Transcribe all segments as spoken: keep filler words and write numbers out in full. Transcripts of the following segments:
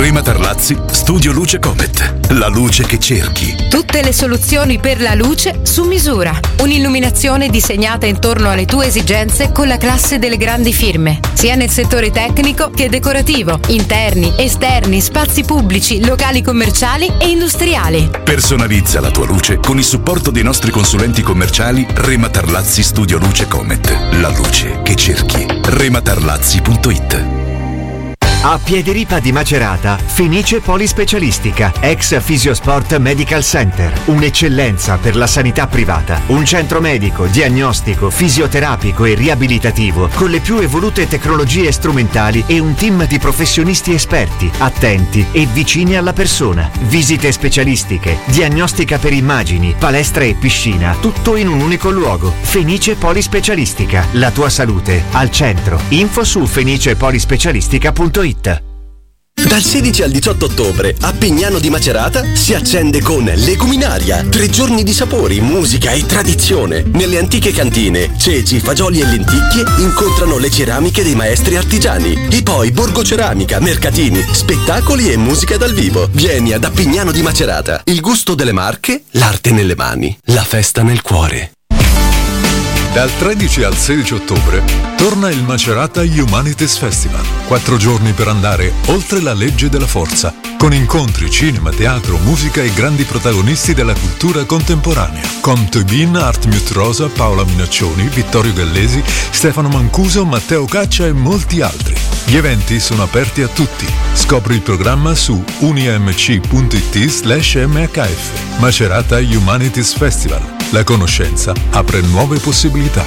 Rema Tarlazzi, Studio Luce Comet. La luce che cerchi. Tutte le soluzioni per la luce su misura. Un'illuminazione disegnata intorno alle tue esigenze con la classe delle grandi firme, sia nel settore tecnico che decorativo, interni, esterni, spazi pubblici, locali commerciali e industriali. Personalizza la tua luce con il supporto dei nostri consulenti commerciali Rema Tarlazzi Studio Luce Comet. La luce che cerchi. rema tarlazzi punto it. A Piediripa di Macerata, Fenice Polispecialistica, ex Fisiosport Medical Center. Un'eccellenza per la sanità privata. Un centro medico, diagnostico, fisioterapico e riabilitativo con le più evolute tecnologie strumentali e un team di professionisti esperti, attenti e vicini alla persona. Visite specialistiche, diagnostica per immagini, palestra e piscina, tutto in un unico luogo. Fenice Polispecialistica, la tua salute al centro. Info su fenice polispecialistica punto it. Dal sedici al diciotto ottobre a Pignano di Macerata si accende con Leguminaria. Tre giorni di sapori, musica e tradizione. Nelle antiche cantine, ceci, fagioli e lenticchie incontrano le ceramiche dei maestri artigiani. E poi Borgo Ceramica, mercatini, spettacoli e musica dal vivo. Vieni ad Appignano di Macerata. Il gusto delle Marche, l'arte nelle mani, la festa nel cuore. Dal tredici al sedici ottobre torna il Macerata Humanities Festival. Quattro giorni per andare oltre la legge della forza, con incontri, cinema, teatro, musica e grandi protagonisti della cultura contemporanea. Con Tobin, Art Mute Rosa, Paola Minaccioni, Vittorio Gallesi, Stefano Mancuso, Matteo Caccia e molti altri. Gli eventi sono aperti a tutti. Scopri il programma su unimc.it slash mhf. Macerata Humanities Festival. La conoscenza apre nuove possibilità.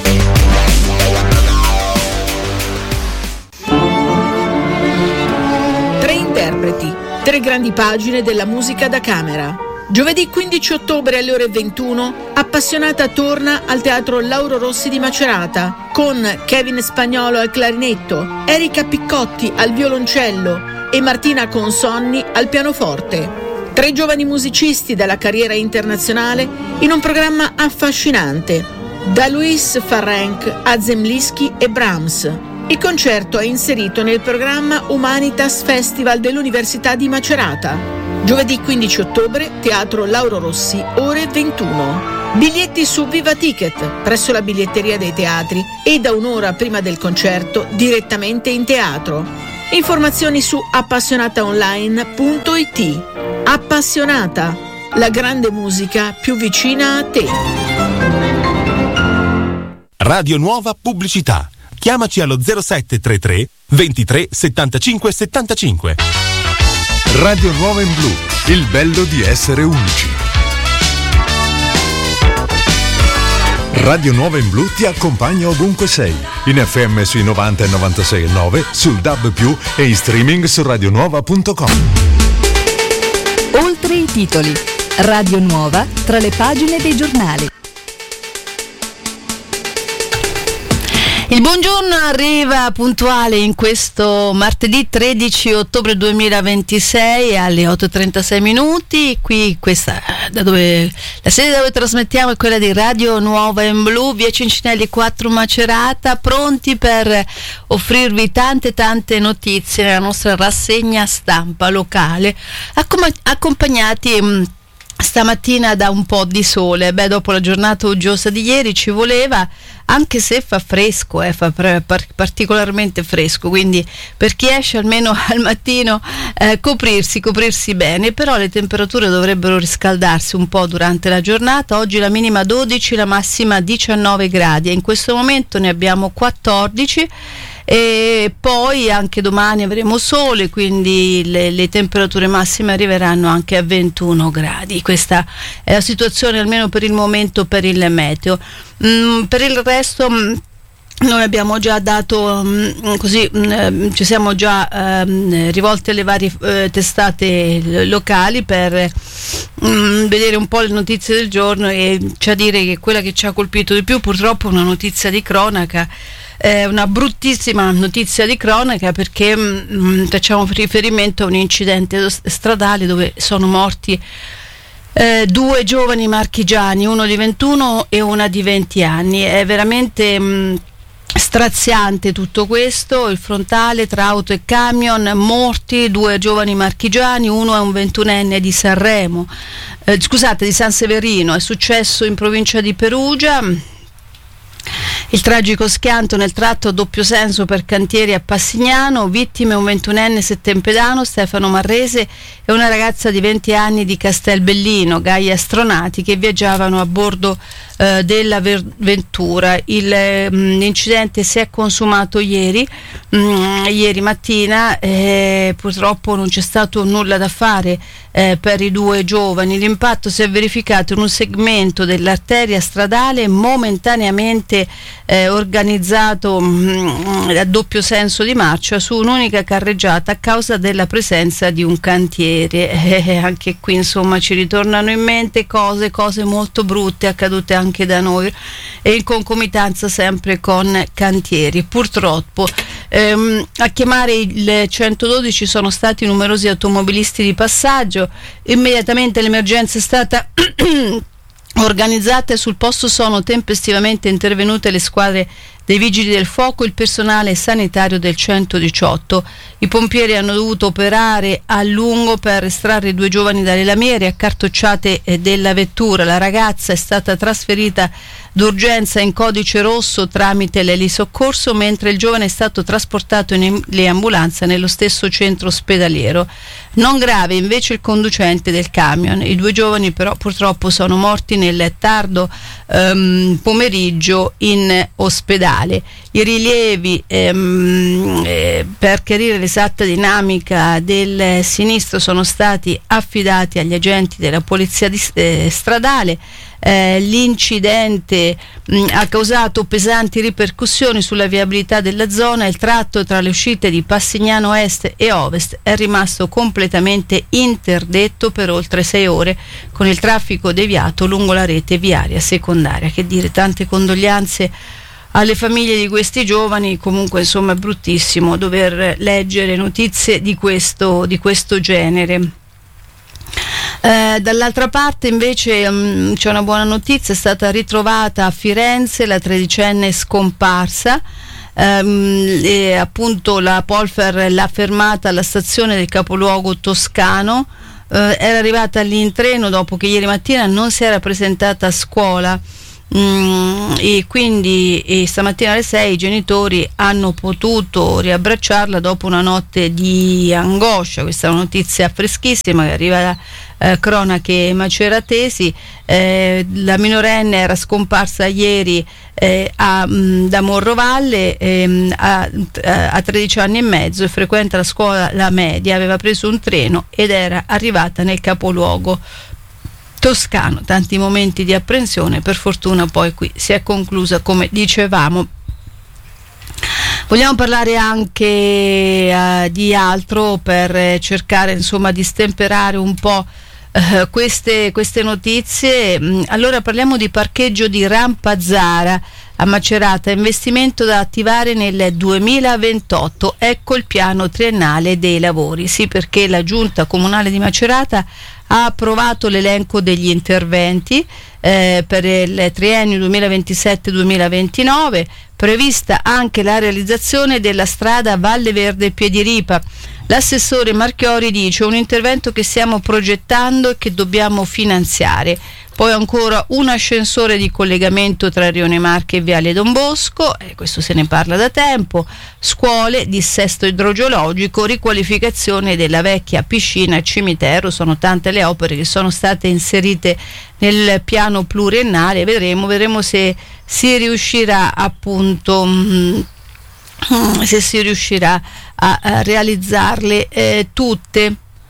Tre interpreti, tre grandi pagine della musica da camera. Giovedì quindici ottobre alle ore ventuno, Appassionata torna al Teatro Lauro Rossi di Macerata con Kevin Spagnolo al clarinetto, Erika Piccotti al violoncello e Martina Consonni al pianoforte. Tre giovani musicisti dalla carriera internazionale in un programma affascinante, da Luis Farrenc a Zemlinsky e Brahms. Il concerto è inserito nel programma Humanitas Festival dell'Università di Macerata. Giovedì quindici ottobre, Teatro Lauro Rossi, ore ventuno. Biglietti su Viva Ticket, presso la biglietteria dei teatri e da un'ora prima del concerto direttamente in teatro. Informazioni su appassionataonline punto it. Appassionata, la grande musica più vicina a te. Radio Nuova Pubblicità. Chiamaci allo zero sette tre tre ventitré settantacinque settantacinque. Radio Nuova in Blu, il bello di essere unici. Radio Nuova in Blu ti accompagna ovunque sei, in F M sui novanta e novantasei e nove, sul D A B più e in streaming su radionuova punto com. Oltre i titoli, Radio Nuova tra le pagine dei giornali. Il buongiorno arriva puntuale in questo martedì tredici ottobre duemilaventisei alle otto e trentasei minuti. Qui questa da dove la sede dove trasmettiamo è quella di Radio Nuova in Blu, via Cincinelli quattro Macerata, pronti per offrirvi tante tante notizie nella nostra rassegna stampa locale, accom- accompagnati mh, stamattina da un po' di sole. Beh, dopo la giornata uggiosa di ieri ci voleva, anche se fa fresco, eh, fa pre- par- particolarmente fresco, quindi per chi esce almeno al mattino eh, coprirsi, coprirsi bene, però le temperature dovrebbero riscaldarsi un po' durante la giornata. Oggi la minima dodici, la massima diciannove gradi e in questo momento ne abbiamo quattordici. E poi anche domani avremo sole, quindi le, le temperature massime arriveranno anche a ventuno gradi. Questa è la situazione almeno per il momento per il meteo. Mm, per il resto mm, noi abbiamo già dato mh, così mh, ci siamo già mh, rivolti alle varie eh, testate locali per mh, vedere un po' le notizie del giorno e c'è a dire che quella che ci ha colpito di più purtroppo è una notizia di cronaca. È una bruttissima notizia di cronaca perché mh, facciamo riferimento a un incidente stradale dove sono morti eh, due giovani marchigiani, uno di ventuno e una di venti anni. È veramente mh, Straziante tutto questo, il frontale tra auto e camion, morti, due giovani marchigiani, uno è un ventunenne di Sanremo, eh, scusate di San Severino, è successo in provincia di Perugia. Il tragico schianto nel tratto a doppio senso per Cantieri a Passignano, vittime un ventunenne settempedano, Stefano Marrese, e una ragazza di venti anni di Castelbellino, Gaia Stronati, che viaggiavano a bordo eh, della Ventura. Il, eh, l'incidente si è consumato ieri, mh, ieri mattina, eh, purtroppo non c'è stato nulla da fare eh, per i due giovani. L'impatto si è verificato in un segmento dell'arteria stradale momentaneamente eh, organizzato mh, a doppio senso di marcia su un'unica carreggiata a causa della presenza di un cantiere. Eh, anche qui insomma ci ritornano in mente cose, cose molto brutte accadute anche da noi, e in concomitanza sempre con cantieri. Purtroppo ehm, a chiamare il centododici sono stati numerosi automobilisti di passaggio. Immediatamente l'emergenza è stata organizzate, sul posto sono tempestivamente intervenute le squadre dei vigili del fuoco, il personale sanitario del centodiciotto. I pompieri hanno dovuto operare a lungo per estrarre i due giovani dalle lamiere accartocciate della vettura. La ragazza è stata trasferita d'urgenza in codice rosso tramite l'elisoccorso, mentre il giovane è stato trasportato in ambulanza nello stesso centro ospedaliero. Non grave invece il conducente del camion. I due giovani però purtroppo sono morti nel tardo um, pomeriggio in ospedale. I rilievi ehm, eh, per chiarire l'esatta dinamica del sinistro sono stati affidati agli agenti della polizia di, eh, stradale. Eh, l'incidente mh, ha causato pesanti ripercussioni sulla viabilità della zona. Il tratto tra le uscite di Passignano Est e Ovest è rimasto completamente interdetto per oltre sei ore, con il traffico deviato lungo la rete viaria secondaria. Che dire, tante condoglianze alle famiglie di questi giovani. Comunque insomma è bruttissimo dover leggere notizie di questo, di questo genere. Eh, dall'altra parte invece mh, c'è una buona notizia: è stata ritrovata a Firenze la tredicenne scomparsa. ehm, e appunto la Polfer l'ha fermata alla stazione del capoluogo toscano. Eh, era arrivata lì in treno dopo che ieri mattina non si era presentata a scuola. Mm, e quindi e stamattina alle sei i genitori hanno potuto riabbracciarla dopo una notte di angoscia. Questa è una notizia freschissima che arriva da eh, cronache maceratesi. Eh, la minorenne era scomparsa ieri eh, a, mh, da Morrovalle, eh, a, a tredici anni e mezzo, e frequenta la scuola la media. Aveva preso un treno ed era arrivata nel capoluogo toscano. Tanti momenti di apprensione, per fortuna poi qui si è conclusa, come dicevamo. Vogliamo parlare anche uh, di altro per eh, cercare insomma di stemperare un po' uh, queste, queste notizie. Mm, allora parliamo di parcheggio di Rampazzara a Macerata, investimento da attivare nel duemilaventotto. Ecco il piano triennale dei lavori. Sì, perché la Giunta Comunale di Macerata ha approvato l'elenco degli interventi eh, per il triennio duemilaventisette duemilaventinove, prevista anche la realizzazione della strada Valle Verde Piediripa. L'assessore Marchiori dice: un intervento che stiamo progettando e che dobbiamo finanziare. Poi ancora un ascensore di collegamento tra Rione Marche e Viale Don Bosco, eh, questo se ne parla da tempo. Scuole, dissesto idrogeologico, riqualificazione della vecchia piscina e cimitero. Sono tante le opere che sono state inserite nel piano pluriennale. Vedremo, vedremo se si riuscirà appunto mh, se si riuscirà a, a realizzarle eh, tutte.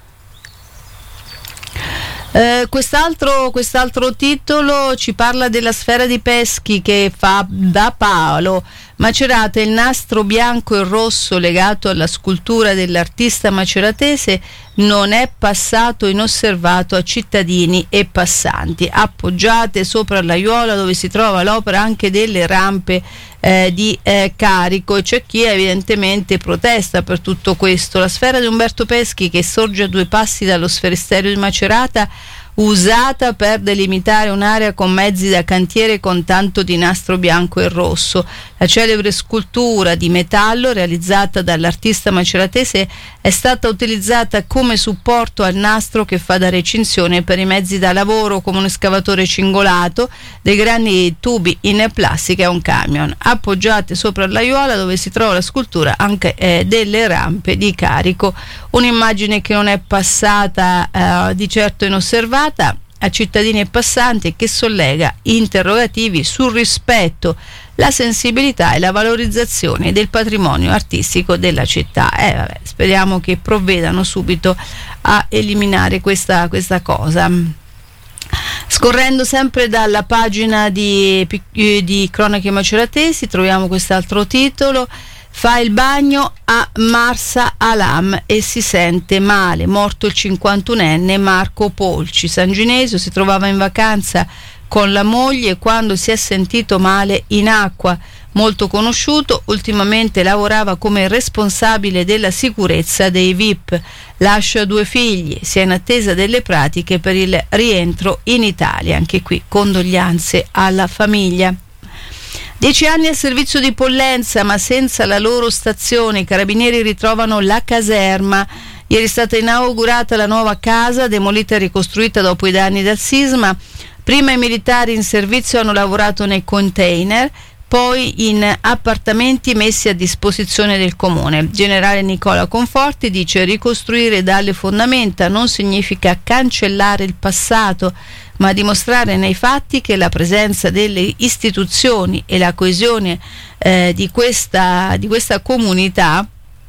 Eh, quest'altro, quest'altro titolo ci parla della Sfera di Peschi che fa da palo. Macerata, il nastro bianco e rosso legato alla scultura dell'artista maceratese non è passato inosservato a cittadini e passanti. Appoggiate sopra l'aiuola dove si trova l'opera anche delle rampe eh, di eh, carico, e c'è chi evidentemente protesta per tutto questo. La Sfera di Umberto Peschi, che sorge a due passi dallo Sferisterio di Macerata, usata per delimitare un'area con mezzi da cantiere con tanto di nastro bianco e rosso. La celebre scultura di metallo realizzata dall'artista maceratese è stata utilizzata come supporto al nastro che fa da recinzione per i mezzi da lavoro, come un escavatore cingolato, dei grandi tubi in plastica e un camion. Appoggiate sopra l'aiuola dove si trova la scultura anche eh, delle rampe di carico. Un'immagine che non è passata eh, di certo inosservata a cittadini e passanti, che sollega interrogativi sul rispetto, la sensibilità e la valorizzazione del patrimonio artistico della città. Eh, vabbè, speriamo che provvedano subito a eliminare questa, questa cosa. Scorrendo sempre dalla pagina di, di Cronache Maceratesi troviamo quest'altro titolo: fa il bagno a Marsa Alam e si sente male, morto il cinquantunenne Marco Polci. San Ginesio si trovava in vacanza con la moglie quando si è sentito male in acqua. Molto conosciuto, ultimamente lavorava come responsabile della sicurezza dei V I P. Lascia due figli, si è in attesa delle pratiche per il rientro in Italia. Anche qui condoglianze alla famiglia. Dieci anni al servizio di Pollenza, ma senza la loro stazione. I carabinieri ritrovano la caserma. Ieri è stata inaugurata la nuova casa, demolita e ricostruita dopo i danni del sisma. Prima i militari in servizio hanno lavorato nei container, poi in appartamenti messi a disposizione del comune. Generale Nicola Conforti dice: ricostruire dalle fondamenta non significa cancellare il passato, ma dimostrare nei fatti che la presenza delle istituzioni e la coesione eh, di questa, di questa comunità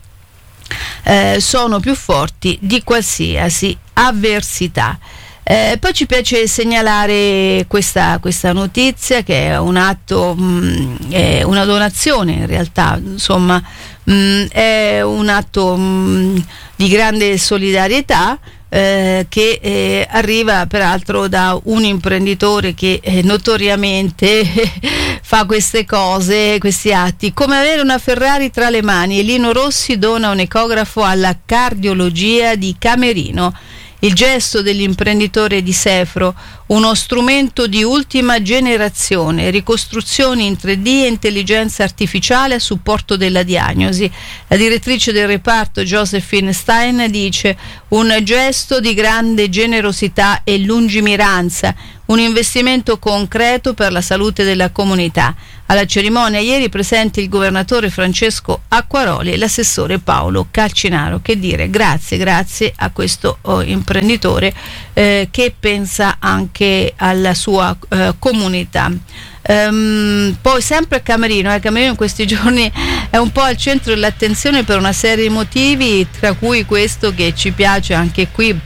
eh, sono più forti di qualsiasi avversità. Eh, poi ci piace segnalare questa, questa notizia, che è un atto, mh, è una donazione in realtà, insomma, mh, è un atto mh, di grande solidarietà, eh, che eh, arriva peraltro da un imprenditore che eh, notoriamente fa queste cose, questi atti. Come avere una Ferrari tra le mani. Elino Rossi dona un ecografo alla cardiologia di Camerino. Il gesto dell'imprenditore di Sefro, uno strumento di ultima generazione, ricostruzioni in tre D e intelligenza artificiale a supporto della diagnosi. La direttrice del reparto Josephine Stein dice: un gesto di grande generosità e lungimiranza, un investimento concreto per la salute della comunità. Alla cerimonia ieri presenti il governatore Francesco Acquaroli e l'assessore Paolo Calcinaro. Che dire, grazie, grazie a questo oh, imprenditore eh, che pensa anche alla sua eh, comunità. Um, poi sempre a Camerino, eh, Camerino in questi giorni è un po' al centro dell'attenzione per una serie di motivi, tra cui questo che ci piace anche qui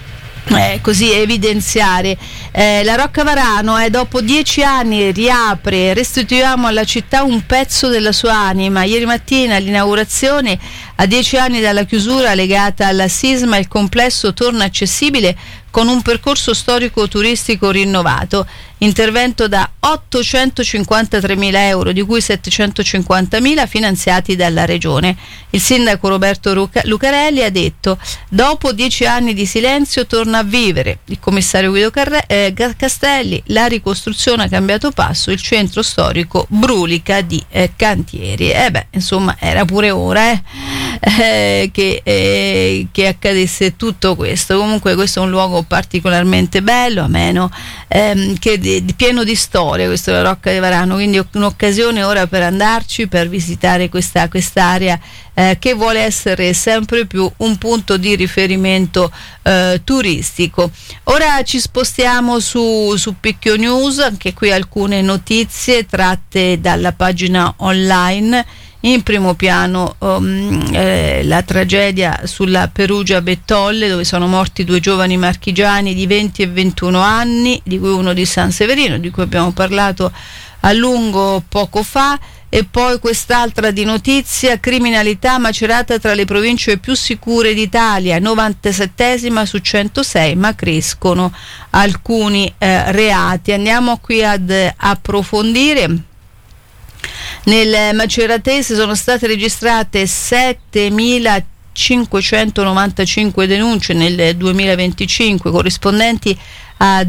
Eh, così evidenziare. Eh, la Rocca Varano eh, dopo dieci anni riapre, restituiamo alla città un pezzo della sua anima. Ieri mattina all'inaugurazione, a dieci anni dalla chiusura legata al sisma, il complesso torna accessibile con un percorso storico turistico rinnovato. Intervento da ottocentocinquantatremila euro, di cui settecentocinquantamila finanziati dalla Regione. Il sindaco Roberto Luca- Lucarelli ha detto: dopo dieci anni di silenzio torna a vivere. Il commissario Guido Carre- eh, Castelli: la ricostruzione ha cambiato passo, il centro storico brulica di eh, cantieri. E eh beh, insomma, era pure ora eh, eh, che, eh, che accadesse tutto questo. Comunque questo è un luogo particolarmente bello, ameno, ehm, che di, di pieno di storia, questo è la Rocca di Varano, quindi un'occasione ora per andarci, per visitare questa quest'area eh, che vuole essere sempre più un punto di riferimento eh, turistico. Ora ci spostiamo su, su Picchio News, anche qui alcune notizie tratte dalla pagina online. In primo piano um, eh, la tragedia sulla Perugia Bettolle, dove sono morti due giovani marchigiani di venti e ventuno anni, di cui uno di San Severino, di cui abbiamo parlato a lungo poco fa. E poi quest'altra di notizia: criminalità macerata tra le province più sicure d'Italia, novantasettesima su centosei, ma crescono alcuni eh, reati. Andiamo qui ad approfondire. Nel Maceratese sono state registrate settemilacinquecento cinquecentonovantacinque denunce nel duemilaventicinque, corrispondenti a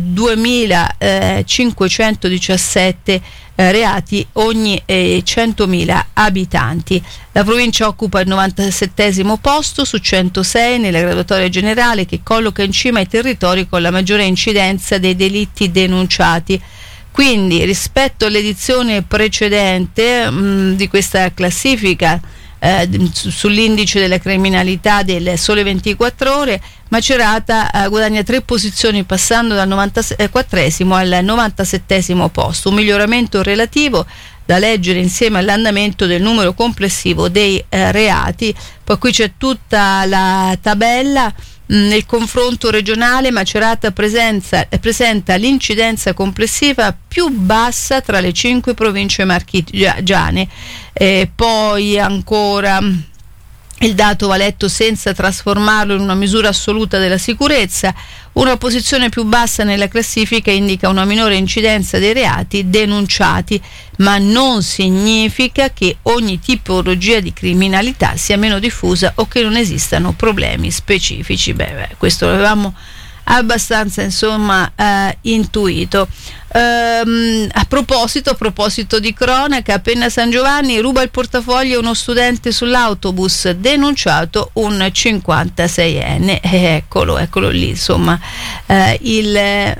duemilacinquecentodiciassette eh, reati ogni eh, centomila abitanti. La provincia occupa il novantasettesimo posto su centosei nella graduatoria generale, che colloca in cima ai territori con la maggiore incidenza dei delitti denunciati. Quindi, rispetto all'edizione precedente mh, di questa classifica eh, sull'indice della criminalità del Sole ventiquattro Ore, Macerata eh, guadagna tre posizioni, passando dal novantaquattresimo al novantasettesimo posto, un miglioramento relativo da leggere insieme all'andamento del numero complessivo dei eh, reati. Poi qui c'è tutta la tabella. Nel confronto regionale Macerata presenza, presenta l'incidenza complessiva più bassa tra le cinque province marchigiane. E poi ancora il dato va letto senza trasformarlo in una misura assoluta della sicurezza. Una posizione più bassa nella classifica indica una minore incidenza dei reati denunciati, ma non significa che ogni tipologia di criminalità sia meno diffusa o che non esistano problemi specifici. Beh, beh questo l'avevamo abbastanza insomma eh, intuito. Ehm, a proposito a proposito di cronaca, appena San Giovanni ruba il portafoglio a uno studente sull'autobus, denunciato un cinquantaseienne. Eh, eccolo eccolo lì insomma eh, il,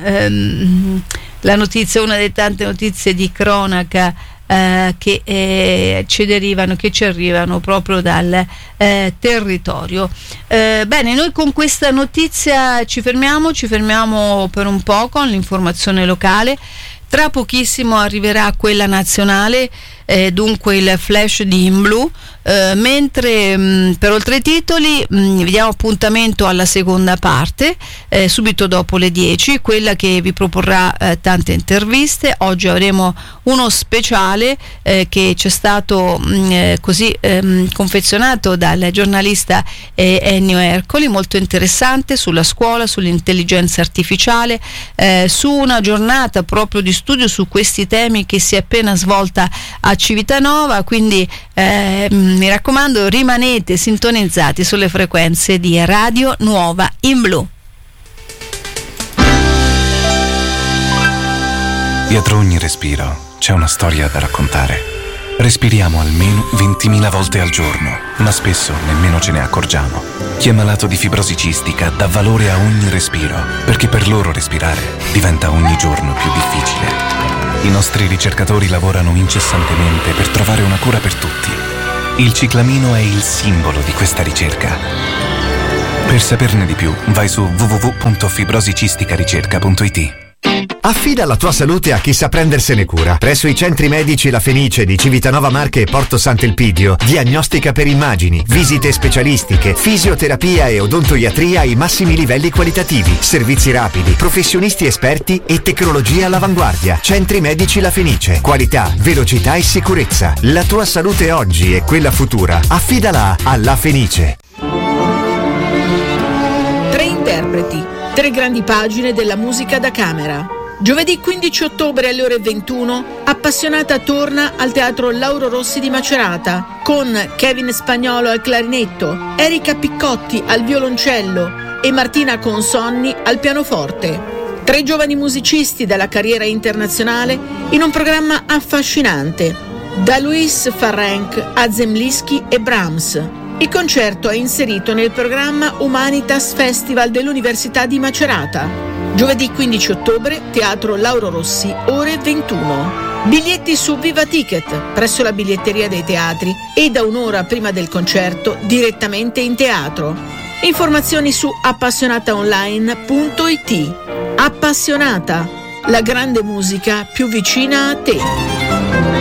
ehm, la notizia, una delle tante notizie di cronaca Eh, che eh, ci derivano, che ci arrivano proprio dal eh, territorio. Eh, bene, noi con questa notizia ci fermiamo, ci fermiamo per un po' con l'informazione locale. Tra pochissimo arriverà quella nazionale, eh, dunque il flash di In Blu, eh, mentre mh, per oltre i titoli mh, vi diamo appuntamento alla seconda parte, eh, subito dopo le dieci, quella che vi proporrà eh, tante interviste. Oggi avremo uno speciale eh, che ci è stato mh, eh, così ehm, confezionato dal giornalista eh, Ennio Ercoli, molto interessante, sulla scuola, sull'intelligenza artificiale, eh, su una giornata proprio di studio su questi temi che si è appena svolta a Civitanova. Quindi eh, mi raccomando, rimanete sintonizzati sulle frequenze di Radio Nuova In Blu. Dietro ogni respiro c'è una storia da raccontare. Respiriamo almeno ventimila volte al giorno, ma spesso nemmeno ce ne accorgiamo. Chi è malato di fibrosi cistica dà valore a ogni respiro, perché per loro respirare diventa ogni giorno più difficile. I nostri ricercatori lavorano incessantemente per trovare una cura per tutti. Il ciclamino è il simbolo di questa ricerca. Per saperne di più, vai su w w w punto fibrosicisticaricerca punto i t. Affida la tua salute a chi sa prendersene cura. Presso i centri medici La Fenice di Civitanova Marche e Porto Sant'Elpidio, diagnostica per immagini, visite specialistiche, fisioterapia e odontoiatria ai massimi livelli qualitativi, servizi rapidi, professionisti esperti e tecnologia all'avanguardia. Centri medici La Fenice, qualità, velocità e sicurezza. La tua salute oggi e quella futura, affidala a La Fenice. Tre interpreti, tre grandi pagine della musica da camera. Giovedì quindici ottobre alle ore ventuno, Appassionata torna al Teatro Lauro Rossi di Macerata con Kevin Spagnolo al clarinetto, Erika Piccotti al violoncello e Martina Consonni al pianoforte. Tre giovani musicisti dalla carriera internazionale in un programma affascinante, da Louis Farrenc a Zemlinsky e Brahms. Il concerto è inserito nel programma Humanitas Festival dell'Università di Macerata. Giovedì quindici ottobre, Teatro Lauro Rossi, ore ventuno. Biglietti su Viva Ticket, presso la biglietteria dei teatri e da un'ora prima del concerto direttamente in teatro. Informazioni su appassionataonline punto i t. Appassionata, la grande musica più vicina a te.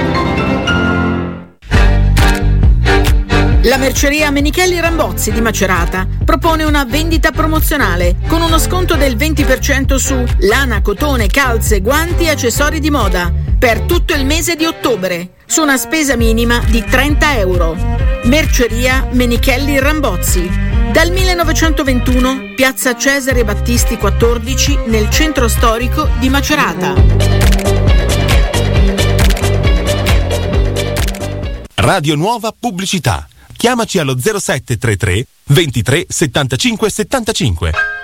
La merceria Menichelli Rambozzi di Macerata propone una vendita promozionale con uno sconto del venti per cento su lana, cotone, calze, guanti e accessori di moda per tutto il mese di ottobre, su una spesa minima di trenta euro. Merceria Menichelli Rambozzi, dal millenovecentoventuno, piazza Cesare Battisti quattordici, nel centro storico di Macerata. Radio Nuova Pubblicità. chiamaci allo zero sette tre tre ventitré settantacinque settantacinque.